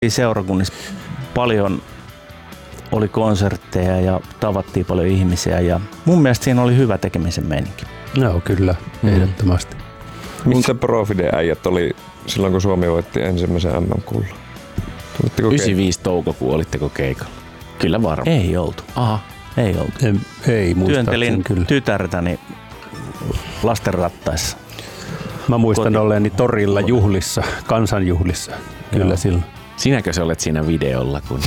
Seurakunnissa paljon oli konsertteja ja tavattiin paljon ihmisiä ja mun mielestä siinä oli hyvä tekemisen meininki. No kyllä, ehdottomasti. Missä Profide-äijät oli silloin, kun Suomi voitti ensimmäisen MM-kullan? 95 toukokuu, olitteko keikalla? Kyllä varmaan. Ei oltu. Aha. Ei oltu. Ei Työntelin kyllä. tytärtäni lastenrattaissa. Mä muistan olleeni torilla juhlissa, kansanjuhlissa. Kyllä silloin. Sinäkö sä olet siinä videolla? Kun...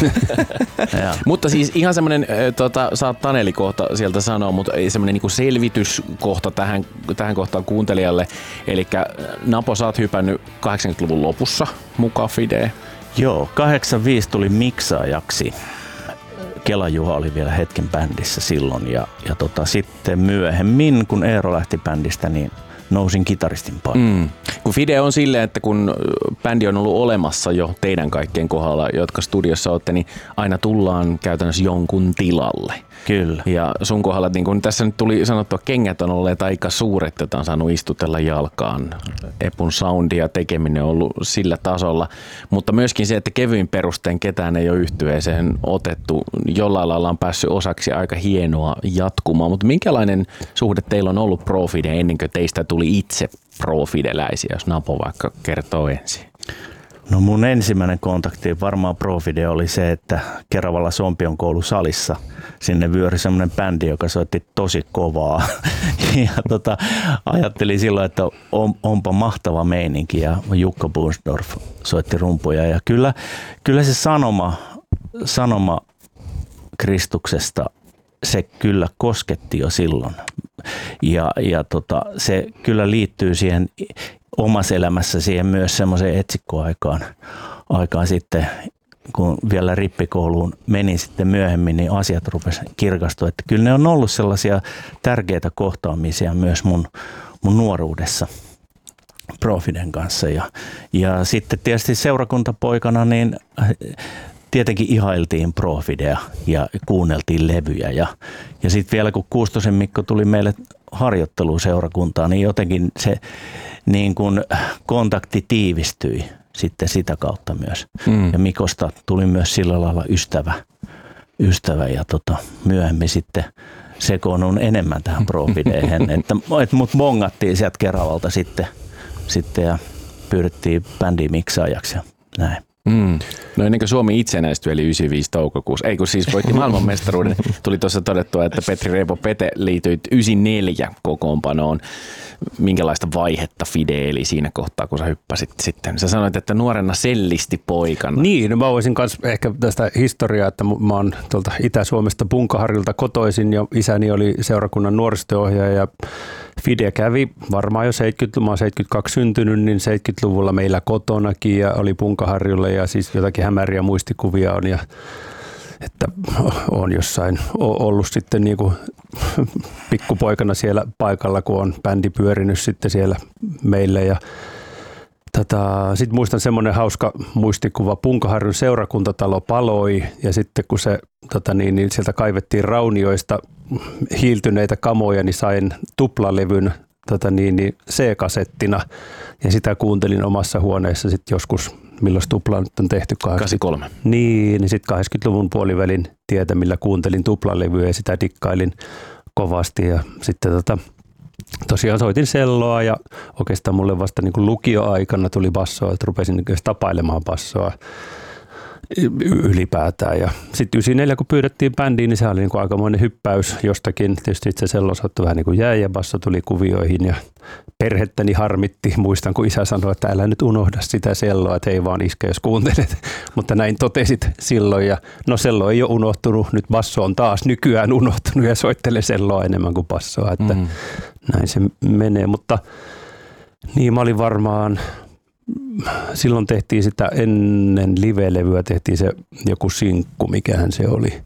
Mutta siis ihan semmoinen, saat Taneli kohta sieltä sanoa, mutta semmoinen niinku selvityskohta tähän kohtaan kuuntelijalle. Eli Napo, sä oot hypännyt 80-luvun lopussa mukaan Fideen. Joo, 85 tuli miksaajaksi. Kela Juha oli vielä hetken bändissä silloin ja sitten myöhemmin, kun Eero lähti bändistä, niin nousin kitaristin paikalle. Kun Fide on silleen, että kun bändi on ollut olemassa jo teidän kaikkien kohdalla, jotka studiossa olette, niin aina tullaan käytännössä jonkun tilalle. Kyllä. Ja sun kohdalla, niin kun tässä nyt tuli sanottua, kengät on olleet aika suuret, että on saanut istutella jalkaan. Epun soundi ja tekeminen on ollut sillä tasolla, mutta myöskin se, että kevyin perustein ketään ei ole yhtyeeseen otettu. Jollain lailla on päässyt osaksi aika hienoa jatkumaa, mutta minkälainen suhde teillä on ollut Profide ennen kuin teistä tuli itse profideläisiä, jos Napo vaikka kertoo ensin? No mun ensimmäinen kontakti varmaan Profide oli se, että Keravalla Sompion koulusalissa sinne vyöri semmoinen bändi, joka soitti tosi kovaa. Ja ajattelin silloin, että onpa mahtava meininki ja Jukka Bunsdorf soitti rumpuja. Ja kyllä se sanoma Kristuksesta, se kyllä kosketti jo silloin. Ja se kyllä liittyy siihen omassa elämässä siihen myös semmoiseen etsikkoaikaan sitten, kun vielä rippikouluun menin sitten myöhemmin, niin asiat rupesi kirkastua. Että kyllä ne on ollut sellaisia tärkeitä kohtaamisia myös mun nuoruudessa Profiden kanssa. Ja sitten tietysti seurakuntapoikana niin tietenkin ihailtiin Profidea ja kuunneltiin levyjä. Ja sitten vielä kun Kuustosen Mikko tuli meille harjoitteluun seurakuntaan, niin jotenkin se niin kun kontakti tiivistyi sitten sitä kautta myös. Ja Mikosta tuli myös sillä lailla ystävä ja myöhemmin sitten sekoonnun enemmän tähän Profideen. että mut bongattiin sieltä Keravalta sitten ja pyydettiin bändiin miksaajaksi ja näin. No ennen kuin Suomi itsenäistyi, eli 95 toukokuussa, ei kun siis voitti maailmanmestaruuden, tuli tuossa todettua, että Petri Repo Pete liityi 94 kokoonpanoon. Minkälaista vaihetta Fide eli siinä kohtaa, kun sä hyppäsit sitten? Sä sanoit, että nuorena sellisti poikana. Niin, no mä voisin myös ehkä tästä historiaa, että mä oon tuolta Itä-Suomesta Punkaharjulta kotoisin ja isäni oli seurakunnan nuorisotyöohjaaja ja Fide kävi varmaan jo 70-luvulla, mä oon 72 syntynyt, niin 70-luvulla meillä kotonakin ja oli Punkaharjulla ja siis jotakin hämäriä muistikuvia on ja että on jossain ollut sitten niin kuin pikkupoikana siellä paikalla, kun on bändi pyörinyt sitten siellä meille ja sitten muistan semmoinen hauska muistikuva, Punkaharjun seurakuntatalo paloi ja sitten kun se niin sieltä kaivettiin raunioista hiiltyneitä kamoja, niin sain tuplalevyn C-kasettina ja sitä kuuntelin omassa huoneessa sitten joskus, milloin tupla nyt on tehty? 83. Niin sitten 80-luvun puolivälin tietämillä kuuntelin tuplalevyä ja sitä dikkailin kovasti ja sitten tosiaan soitin selloa ja oikeastaan mulle vasta niin kuin lukioaikana tuli bassoa, että rupesin tapailemaan bassoa ylipäätään. Ja sitten 94, kun pyydettiin bändiin, niin se oli niin kuin aikamoinen hyppäys jostakin. Tietysti itse sello saattoi vähän niin kuin jäi ja basso tuli kuvioihin ja perhettäni harmitti. Muistan, kun isä sanoi, että älä nyt unohda sitä selloa, että ei vaan iske, jos kuuntelet. Mutta näin totesit silloin ja no sello ei ole unohtunut. Nyt basso on taas nykyään unohtunut ja soittelee selloa enemmän kuin bassoa, että näin se menee. Mutta niin mä olin varmaan... Silloin tehtiin sitä ennen live-levyä, tehtiin se joku sinkku, mikähän se oli.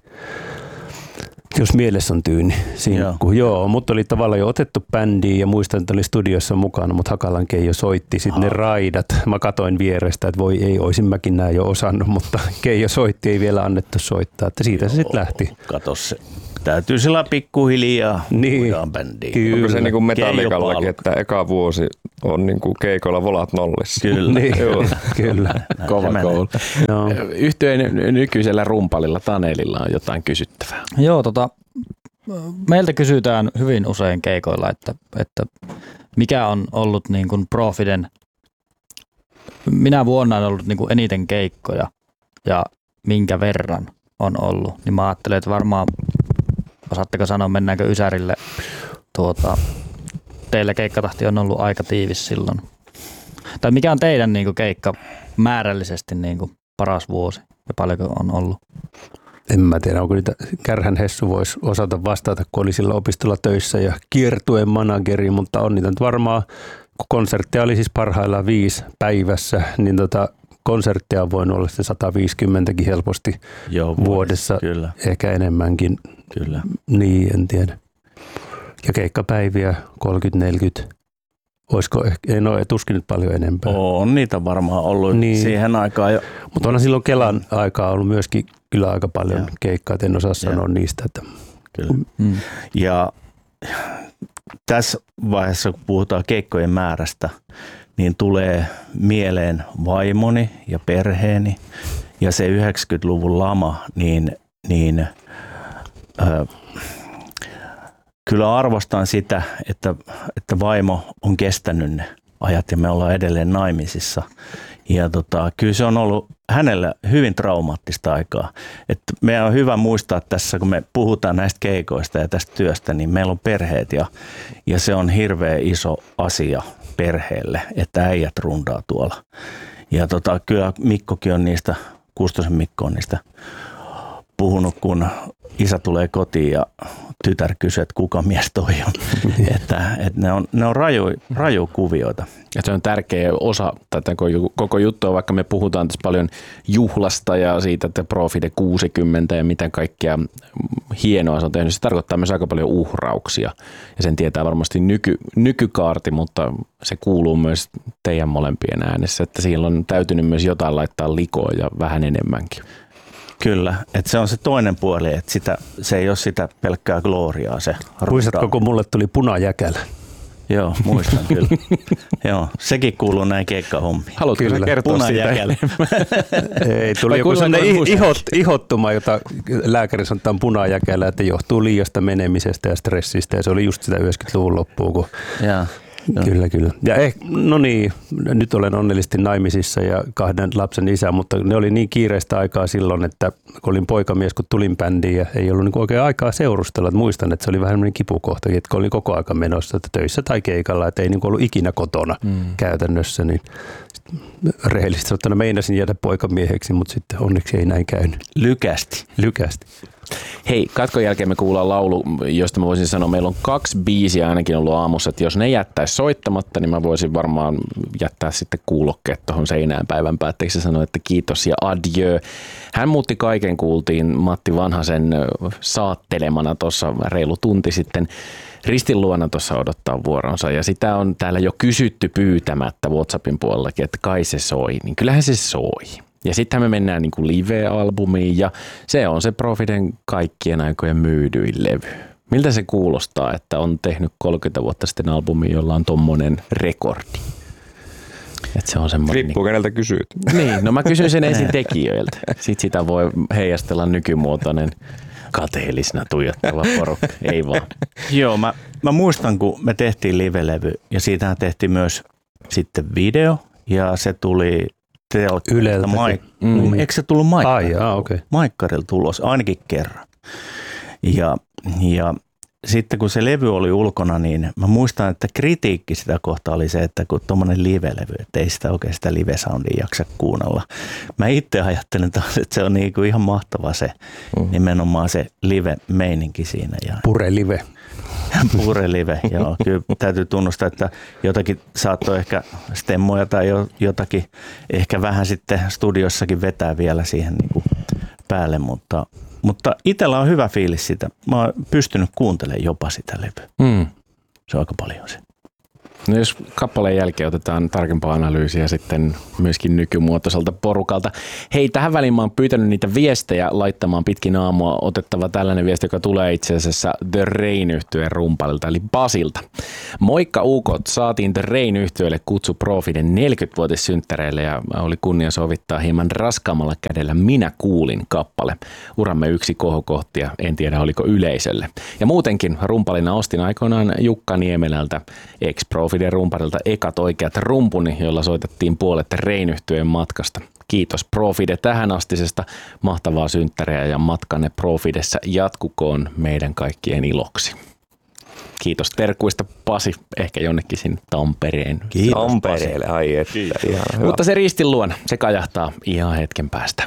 Jos mielessä on tyyni, sinkku. Joo, mutta oli tavallaan jo otettu bändiin ja muistan, että oli studiossa mukana, mutta Hakalan Keijo soitti sitten ne raidat. Mä katoin vierestä, että voi ei, oisin mäkin nää jo osannut, mutta Keijo soitti, ei vielä annettu soittaa, että siitä se sitten lähti. Kato se täytyy sillä pikkuhiljaa Niin. uudaan bändiin. Kyllä. Onko se niin kuin Metallikallakin, Keijo että eka vuosi on niin kuin keikoilla volat nollissa? Kyllä. Niin, Joo. kyllä. Kova koulu. Joo. Yhtyeen nykyisellä rumpalilla Tanelilla on jotain kysyttävää. Joo, meiltä kysytään hyvin usein keikoilla, että mikä on ollut niin kuin Profiden, minä vuonna on ollut niin kuin eniten keikkoja ja minkä verran on ollut. Niin mä ajattelen, että varmaan, osaatteko sanoa, mennäänkö Ysärille, teillä keikkatahti on ollut aika tiivis silloin. Tai mikä on teidän niin kuin keikka määrällisesti niin kuin paras vuosi ja paljonko on ollut? En mä tiedä, onko niitä Kärhän Hessu voisi osata vastata, kun oli sillä opistolla töissä ja kiertueen manageri, mutta on niitä nyt varmaan, kun konsertteja oli siis parhaillaan 5 päivässä, niin konsertteja on voinut olla se 150kin helposti vuodessa, kyllä. ehkä enemmänkin. Kyllä. Niin, en tiedä. Ja keikkapäiviä 30-40. Olisiko, tuskin nyt paljon enempää. On niitä varmaan ollut siihen aikaan jo. Mutta onhan silloin Kelan aikaa ollut myöskin kyllä aika paljon keikkaa, et en osaa sanoa niistä. Että. Kyllä. Ja tässä vaiheessa, kun puhutaan keikkojen määrästä, niin tulee mieleen vaimoni ja perheeni ja se 90-luvun lama, niin kyllä arvostan sitä, että vaimo on kestänyt ne ajat ja me ollaan edelleen naimisissa. Ja kyllä se on ollut hänelle hyvin traumaattista aikaa. Että meidän on hyvä muistaa tässä, kun me puhutaan näistä keikoista ja tästä työstä, niin meillä on perheet ja se on hirveän iso asia perheelle, että äijät rundaa tuolla. Ja kyllä Mikkokin on niistä, Kustosen Mikko on niistä puhunut, kun isä tulee kotiin ja tytär kysyy, että kuka mies toi on. että ne on raju kuvioita. Ja se on tärkeä osa tätä koko juttua, vaikka me puhutaan tässä paljon juhlasta ja siitä, että Profide 60 ja mitä kaikkea hienoa se on tehnyt. Se tarkoittaa myös aika paljon uhrauksia ja sen tietää varmasti nykykaarti, mutta se kuuluu myös teidän molempien äänessä, että siellä on täytynyt myös jotain laittaa likoon ja vähän enemmänkin. Kyllä, että se on se toinen puoli, että se ei ole sitä pelkkää gloriaa se. Muistatko, kun mulle tuli punajäkälä? Joo, muistan kyllä. Joo, sekin kuuluu näin keikkahommiin. Haluatko kyllä kertoa siitä? Ei, tuli joku sellainen ihottuma, jota lääkäri sanoo, että on punajäkälä, että johtuu liiasta menemisestä ja stressistä. Ja se oli just sitä 90-luvun loppuun. Kun Kyllä. Ja no niin, nyt olen onnellisesti naimisissa ja 2 lapsen isä, mutta ne oli niin kiireistä aikaa silloin, että kun olin poikamies, kun tulin bändiin ja ei ollut niin oikein aikaa seurustella. Muistan, että se oli vähän kipukohta, että kun olin koko aika menossa että töissä tai keikalla, että ei niin ollut ikinä kotona käytännössä, niin rehellisesti sanottuna meinasin jäädä poikamieheksi, mutta sitten onneksi ei näin käynyt. Lykästi. Hei, katkon jälkeen me kuullaan laulu, josta mä voisin sanoa, meillä on 2 biisiä ainakin ollut aamussa, että jos ne jättäisi soittamatta, niin mä voisin varmaan jättää sitten kuulokkeet tuohon seinään päivän päätteeksi ja sanoa, että kiitos ja adieu. Hän muutti kaiken, kuultiin Matti Vanhasen saattelemana tuossa reilu tunti sitten. Ristin luona tuossa odottaa vuoronsa ja sitä on täällä jo kysytty pyytämättä WhatsAppin puolellakin, että kai se soi, niin kyllähän se soi. Ja sitten me mennään niin kuin live-albumiin ja se on se Profiden kaikkien aikojen myydyin levy. Miltä se kuulostaa, että on tehnyt 30 vuotta sitten albumi, jolla on tommonen rekordi? Että se on semmoinen. Riippuu keneltä kysyt. Niin, no mä kysyn sen ensin tekijöiltä. Sitten sitä voi heijastella nykymuotoinen kateellisena tuijottava porukka. Ei vaan. Joo, mä muistan, kun me tehtiin live-levy ja siitähän tehtiin myös sitten video ja se tuli Yleltä. Eikö se tullut Maikkarilla? Okay. Maikkarilla tulos ainakin kerran. Ja sitten kun se levy oli ulkona, niin mä muistan, että kritiikki sitä kohtaa oli se, että kun tuommoinen live-levy, että ei sitä oikein sitä live-soundia jaksa kuunnella. Mä itse ajattelen taas, että se on niinku ihan mahtava se nimenomaan se live-meininki siinä. Pure live. Pure live, joo. Kyllä täytyy tunnustaa, että jotakin saattoi ehkä stemmoja tai jotakin ehkä vähän sitten studiossakin vetää vielä siihen niin kuin päälle, mutta itsellä on hyvä fiilis sitä. Mä oon pystynyt kuuntelemaan jopa sitä levyä. Se on aika paljon se. No jos kappaleen jälkeen otetaan tarkempaa analyysiä sitten myöskin nykymuotoiselta porukalta. Hei, tähän väliin mä oon pyytänyt niitä viestejä laittamaan pitkin aamua. Otettava tällainen viesti, joka tulee itse asiassa The Rain-yhtyeen rumpalilta, eli Basilta. Moikka ukot, saatiin The Rain-yhtyeelle kutsu Profiden 40-vuotissynttäreille ja oli kunnia sovittaa hieman raskaammalla kädellä Minä kuulin kappale. Uramme yksi kohokohtia, en tiedä oliko yleisölle. Ja muutenkin rumpalina ostin aikoinaan Jukka Niemelältä ex-Profiden rumparilta ekat oikeat rumpuni, jolla soitettiin puolet Rain-yhtyeen matkasta. Kiitos Profide tähän astisesta mahtavaa synttäreä ja matkanne Profidessa jatkukoon meidän kaikkien iloksi. Kiitos terkuista Pasi, ehkä jonnekin sinne Tampereen. Kiitos Tampereelle, ai että. Mutta se Ristin luona, se kajahtaa ihan hetken päästä.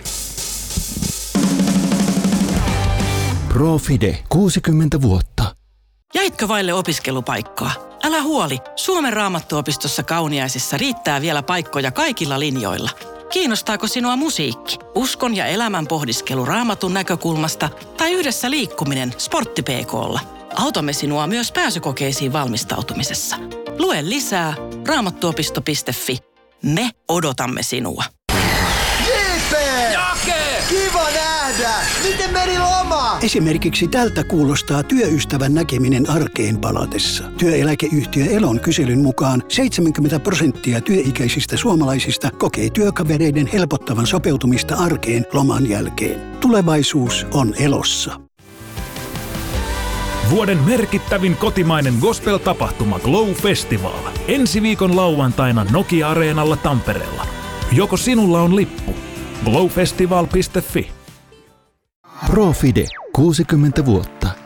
Profide, 60 vuotta. Jäitkö vaille opiskelupaikkaa? Älä huoli, Suomen Raamattuopistossa Kauniaisissa riittää vielä paikkoja kaikilla linjoilla. Kiinnostaako sinua musiikki, uskon ja elämän pohdiskelu Raamatun näkökulmasta tai yhdessä liikkuminen Sportti-PK:lla? Autamme sinua myös pääsykokeisiin valmistautumisessa. Lue lisää raamattuopisto.fi. Me odotamme sinua. Kiva nähdä! Miten meni loma? Esimerkiksi tältä kuulostaa työystävän näkeminen arkeen palatessa. Työeläkeyhtiö Elon kyselyn mukaan 70% työikäisistä suomalaisista kokee työkavereiden helpottavan sopeutumista arkeen loman jälkeen. Tulevaisuus on Elossa. Vuoden merkittävin kotimainen gospel-tapahtuma Glow Festival. Ensi viikon lauantaina Nokia-areenalla Tampereella. Joko sinulla on lippu? glowfestival.fi. Profide, 60 vuotta.